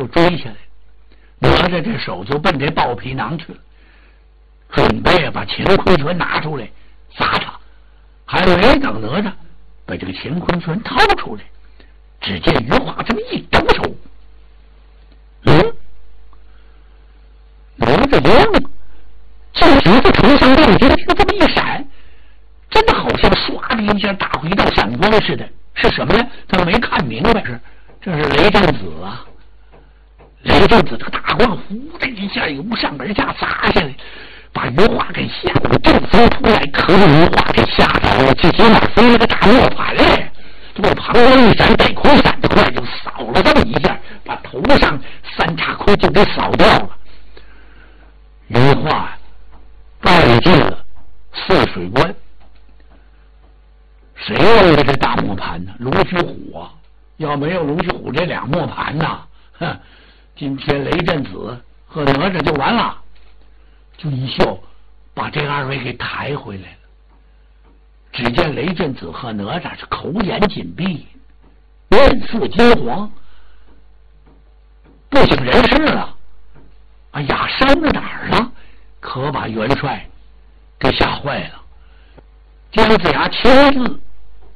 追下来，哪吒这手就奔这豹皮囊去了，准备把乾坤拳拿出来砸他。还没等哪吒把这个乾坤拳掏出来，只见余华这么一抖手，哪吒愣了，就觉得头上亮晶晶这么一闪，真的好像唰的一下打回一道闪光似的。是什么呀？他没看明白，这是雷震子啊！雷震子这个大光呼的一下由上而下砸下来，把余华给吓得正飞出来，可是余华给吓着了，这起码飞了个大磨盘来，这不旁光一闪，北空闪得快，就扫了这么一下，把头上三叉盔就给扫掉了。余华拜进了汜水关。谁有的这大磨盘呢？龙须虎啊！要没有龙须虎这俩磨盘呐，今天雷震子和哪吒就完了。就一笑把这二位给抬回来了。只见雷震子和哪吒是口眼紧闭，面色金黄，不省人事了。哎呀，伤在哪儿了？可把元帅给吓坏了。姜子牙亲自